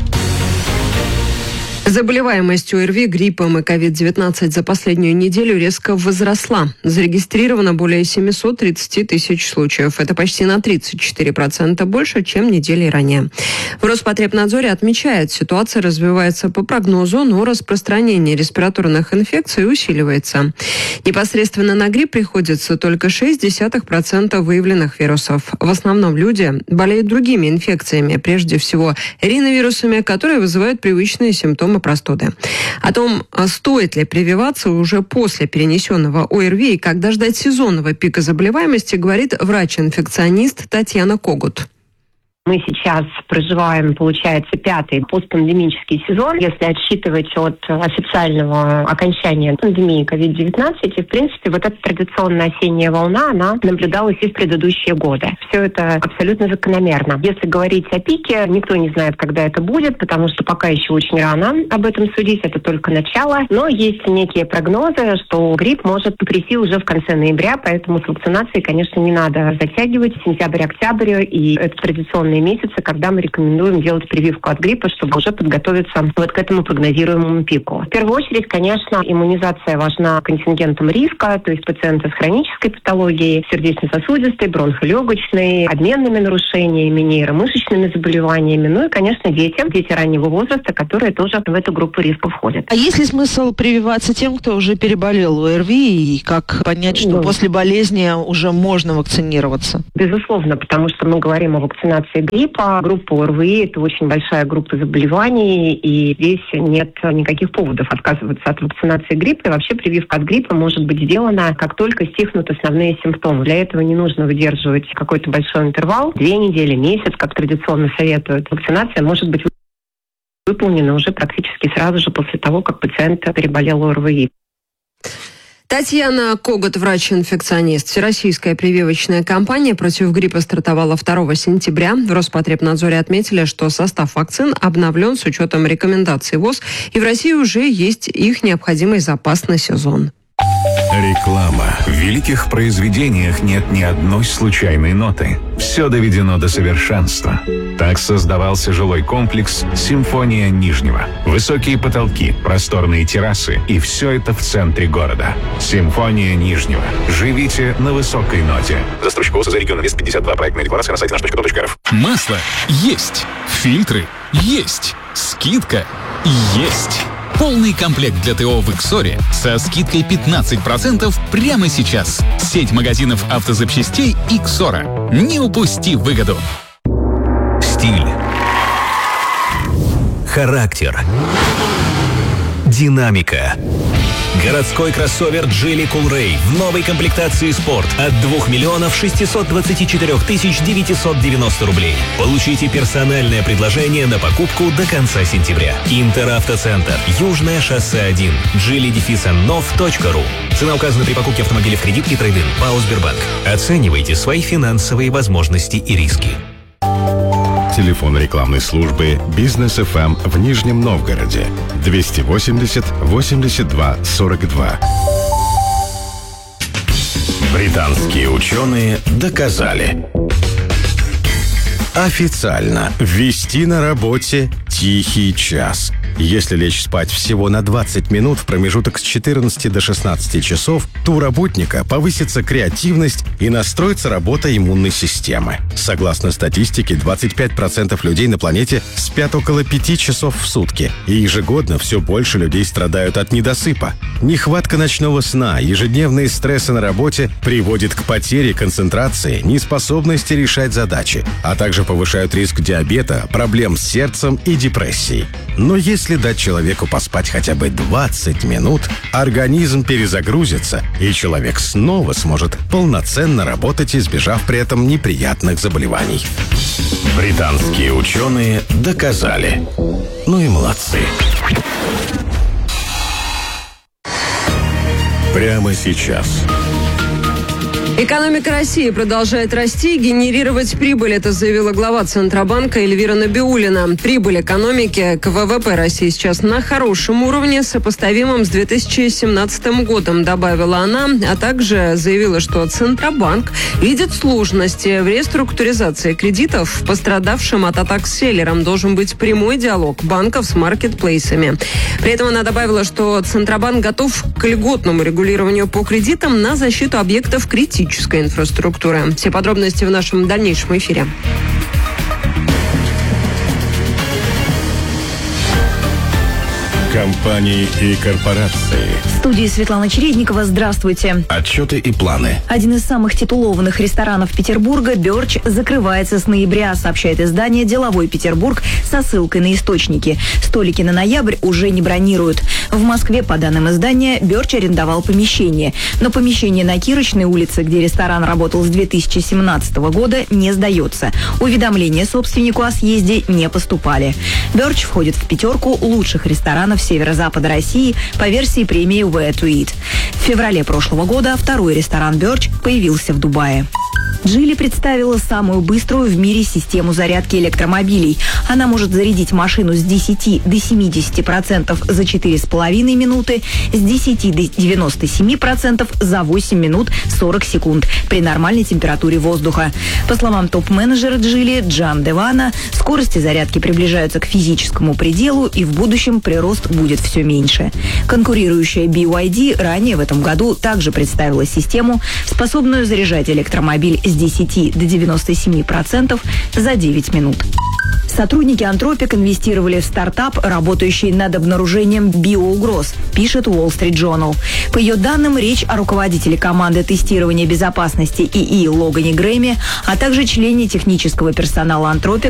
Заболеваемость ОРВИ, гриппом и COVID-19 за последнюю неделю резко возросла. Зарегистрировано более 730 тысяч случаев. Это почти на 34% больше, чем неделей ранее. В Роспотребнадзоре отмечают, ситуация развивается по прогнозу, но распространение респираторных инфекций усиливается. Непосредственно на грипп приходится только 0,6% выявленных вирусов. В основном люди болеют другими инфекциями, прежде всего риновирусами, которые вызывают привычные симптомы простуды. О том, стоит ли прививаться уже после перенесенного ОРВИ и когда ждать сезонного пика заболеваемости, говорит врач-инфекционист Татьяна Когут. Мы сейчас проживаем, получается, 5-й постпандемический сезон, если отсчитывать от официального окончания пандемии COVID-19. И, в принципе, вот эта традиционная осенняя волна, она наблюдалась и в предыдущие годы. Все это абсолютно закономерно. Если говорить о пике, никто не знает, когда это будет, потому что пока еще очень рано об этом судить, это только начало. Но есть некие прогнозы, что грипп может прийти уже в конце ноября, поэтому с вакцинацией, конечно, не надо затягивать. Сентябрь-октябрь, и это традиционный сезонные месяцы, когда мы рекомендуем делать прививку от гриппа, чтобы уже подготовиться вот к этому прогнозируемому пику. В первую очередь, конечно, иммунизация важна контингентам риска, то есть пациенты с хронической патологией, сердечно-сосудистой, бронхолегочной, обменными нарушениями, нейромышечными заболеваниями, ну и, конечно, дети раннего возраста, которые тоже в эту группу риска входят. А есть ли смысл прививаться тем, кто уже переболел ОРВИ, и как понять, что после болезни уже можно вакцинироваться? Безусловно, потому что мы говорим о вакцинации гриппа. Группа ОРВИ – это очень большая группа заболеваний, и здесь нет никаких поводов отказываться от вакцинации гриппа. И вообще прививка от гриппа может быть сделана, как только стихнут основные симптомы. Для этого не нужно выдерживать какой-то большой интервал, 2 недели, месяц, как традиционно советуют. Вакцинация может быть выполнена уже практически сразу же после того, как пациент переболел ОРВИ. Татьяна Когот, врач-инфекционист. Всероссийская прививочная кампания против гриппа стартовала 2 сентября. В Роспотребнадзоре отметили, что состав вакцин обновлен с учетом рекомендаций ВОЗ, и в России уже есть их необходимый запас на сезон. Реклама. В великих произведениях нет ни одной случайной ноты. Все доведено до совершенства. Так создавался жилой комплекс «Симфония Нижнего». Высокие потолки, просторные террасы, и все это в центре города. «Симфония Нижнего». Живите на высокой ноте. Застройщик ОСЗ «Регион Инвест 52». Проектная декларация на сайте наш.рф. Масло есть. Фильтры есть. Скидка есть. Полный комплект для ТО в Иксоре со скидкой 15% прямо сейчас. Сеть магазинов автозапчастей Иксора. Не упусти выгоду. Стиль. Характер. Динамика. Городской кроссовер Geely Coolray в новой комплектации «Спорт» от 2 624 990 рублей. Получите персональное предложение на покупку до конца сентября. Интеравтоцентр. Южное шоссе 1. geely-nov.ru. Цена указана при покупке автомобиля в кредит и трейд-ин. ПАО «Сбербанк». Оценивайте свои финансовые возможности и риски. Телефон рекламной службы «Бизнес ФМ» в Нижнем Новгороде 280 82 42. Британские ученые доказали. Официально ввести на работе тихий час. Если лечь спать всего на 20 минут в промежуток с 14 до 16 часов, то у работника повысится креативность и настроится работа иммунной системы. Согласно статистике, 25% людей на планете спят около 5 часов в сутки. И ежегодно все больше людей страдают от недосыпа. Нехватка ночного сна, ежедневные стрессы на работе приводят к потере концентрации, неспособности решать задачи, а также повышают риск диабета, проблем с сердцем и депрессии. Но если дать человеку поспать хотя бы 20 минут, организм перезагрузится, и человек снова сможет полноценно работать, избежав при этом неприятных заболеваний. Британские ученые доказали. Ну и молодцы. Прямо сейчас. Экономика России продолжает расти и генерировать прибыль. Это заявила глава Центробанка Эльвира Набиуллина. Прибыль экономики к ВВП России сейчас на хорошем уровне, сопоставимом с 2017 годом, добавила она, а также заявила, что Центробанк видит сложности в реструктуризации кредитов. Пострадавшим от атак селлерам должен быть прямой диалог банков с маркетплейсами. При этом она добавила, что Центробанк готов к льготному регулированию по кредитам на защиту объектов критической инфраструктуры. Все подробности в нашем дальнейшем эфире. Компании и корпорации. В студии Светлана Чередникова. Здравствуйте. Отчеты и планы. Один из самых титулованных ресторанов Петербурга, «Бёрч», закрывается с ноября, сообщает издание «Деловой Петербург» со ссылкой на источники. Столики на ноябрь уже не бронируют. В Москве, по данным издания, «Бёрч» арендовал помещение. Но помещение на Кирочной улице, где ресторан работал с 2017 года, не сдается. Уведомления собственнику о съезде не поступали. «Бёрч» входит в 5 лучших ресторанов северо-запада России по версии премии Where to Eat. В феврале прошлого года второй ресторан «Бёрч» появился в Дубае. Geely представила самую быструю в мире систему зарядки электромобилей. Она может зарядить машину с 10 до 70% за 4,5 минуты, с 10 до 97% за 8 минут 40 секунд при нормальной температуре воздуха. По словам топ-менеджера Geely Джан Девана, скорости зарядки приближаются к физическому пределу, и в будущем прирост будет все меньше. Конкурирующая BYD ранее в этом году также представила систему, способную заряжать электромобиль с 10 до 97% за 9 минут. Сотрудники Антропик инвестировали в стартап, работающий над обнаружением биоугроз, пишет Wall Street Journal. По ее данным, речь о руководителе команды тестирования безопасности ИИ Логане Грэме, а также члене технического персонала Антропик